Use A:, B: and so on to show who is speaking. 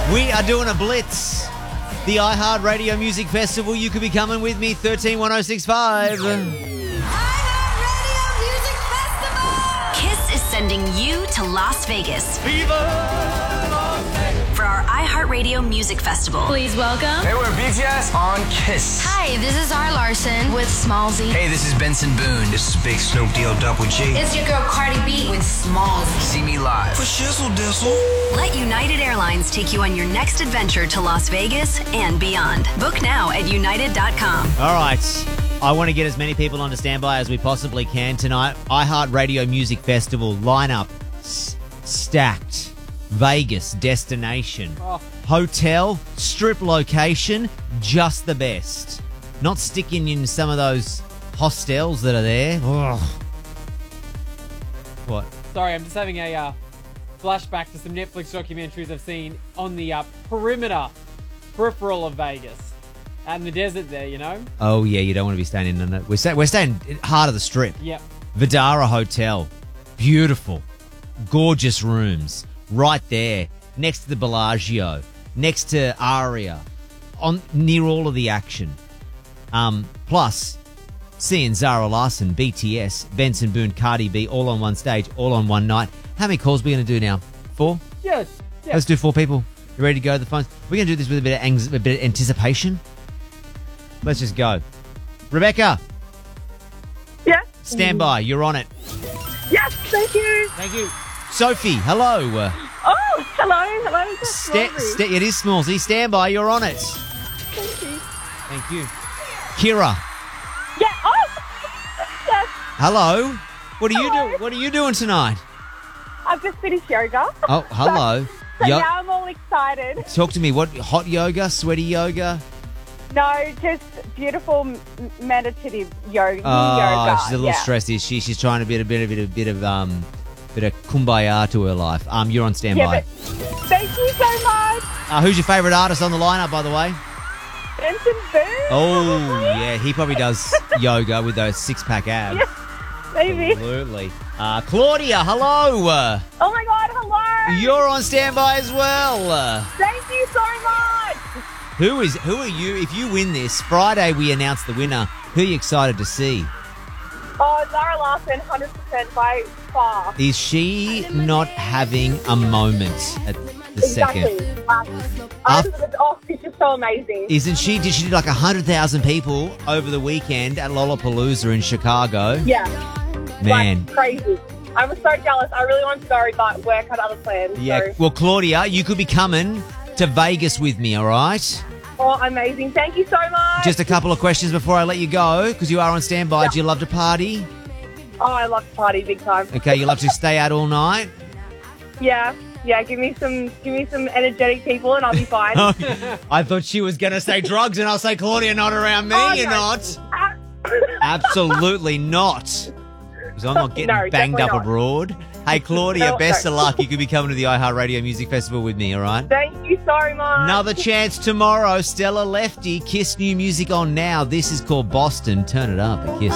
A: We are doing a blitz. The iHeartRadio Music Festival. You could be coming with me, 131065.
B: iHeartRadio Music Festival!
C: Kiss is sending you to Las Vegas
A: Viva!
C: for our iHeartRadio Music Festival.
B: Please welcome.
D: Hey, we're BTS on Kiss.
B: Hi, this is R. Larson with Smallzy.
D: Hey, this is Benson Boone. This is Big Snoop Deal Double G.
B: It's your girl Cardi B with Smallzy.
D: See me live. For Shizzle Dizzle.
C: Let United Airlines take you on your next adventure to Las Vegas and beyond. Book now at united.com.
A: All right. I want to get as many people on standby as we possibly can tonight. iHeartRadio Music Festival lineup stacked. Vegas destination. Hotel, strip location, just the best. Not sticking in some of those hostels that are there. Ugh. What?
E: Sorry, I'm just having a flashback to some Netflix documentaries I've seen on the peripheral of Vegas. Out in the desert there, you know?
A: Oh, yeah, you don't want to be staying in the... We're staying heart of the strip.
E: Yep.
A: Vidara Hotel. Beautiful. Gorgeous rooms. Right there. Next to the Bellagio. Next to Aria. Near all of the action. Plus, seeing Zara Larson, BTS, Benson Boone, Cardi B, all on one stage, all on one night. How many calls are we going to do now? 4?
E: Yes.
A: Let's do 4 people. You ready to go to the phones? We're going to do this with a bit of anticipation. Let's just go. Rebecca.
F: Yes.
A: Stand by. You're on it.
F: Yes, thank you.
A: Thank you. Sophie, hello.
F: Oh, hello. That's lovely.
A: It is Smallzy. Stand by. You're on it.
F: Thank you.
A: Thank you. Kira.
F: Yeah. Oh. Yes.
A: Hello. What are you
F: Hello.
A: doing? What are you doing tonight?
F: I've just finished yoga.
A: Oh, hello.
F: So now I'm all excited.
A: Talk to me. What? Hot yoga? Sweaty yoga?
F: No, just beautiful meditative yoga.
A: Oh, she's a little stressed. Is she? She's trying to be a bit of kumbaya to her life. You're on standby.
F: Yeah, but thank you so much.
A: Who's your favourite artist on the lineup, by the way?
F: Benson Boone.
A: Oh, yeah, he probably does yoga with those 6-pack abs.
F: Yeah, maybe.
A: Absolutely. Claudia, hello.
F: Oh my God, hello.
A: You're on standby as well.
F: Thank you so much.
A: Who are you? If you win this, Friday we announce the winner. Who are you excited to see?
F: Oh, Zara Larson, 100% by far.
A: Is she not having a moment at the second?
F: She's just so amazing.
A: Isn't she? Did she do like 100,000 people over the weekend at Lollapalooza in Chicago?
F: Yeah.
A: Man.
F: Like, crazy. I was so jealous. I really wanted to go, but work had other plans.
A: Yeah.
F: So.
A: Well, Claudia, you could be coming to Vegas with me, all right?
F: Oh, amazing. Thank you so much.
A: Just a couple of questions before I let you go, because you are on standby.
F: Yeah.
A: Do you love to party?
F: Oh, I love to party big time.
A: Okay, you love to stay out all night?
F: Yeah. Give me some energetic people and I'll be fine.
A: I thought she was going to say drugs, and I'll say, Claudia, not around me.
F: Oh,
A: You're
F: no.
A: not. Absolutely not. Because I'm not getting banged up
F: not.
A: abroad. Hey, Claudia,
F: No,
A: best
F: no.
A: of luck. You could be coming to the iHeartRadio Music Festival with me, all right?
F: Thank you so much.
A: Another chance tomorrow. Stella Lefty, Kiss new music on now. This is called Boston. Turn it up at Kiss.